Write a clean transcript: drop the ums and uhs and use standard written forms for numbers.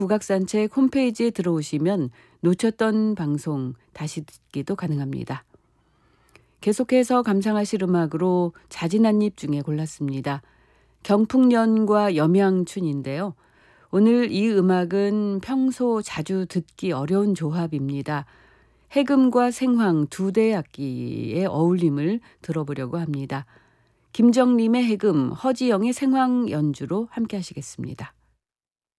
국악산책 홈페이지에 들어오시면 놓쳤던 방송 다시 듣기도 가능합니다. 계속해서 감상하실 음악으로 자진한입 중에 골랐습니다. 경풍년과 염양춘인데요. 오늘 이 음악은 평소 자주 듣기 어려운 조합입니다. 해금과 생황 두 대의 악기의 어울림을 들어보려고 합니다. 김정림의 해금, 허지영의 생황 연주로 함께 하시겠습니다.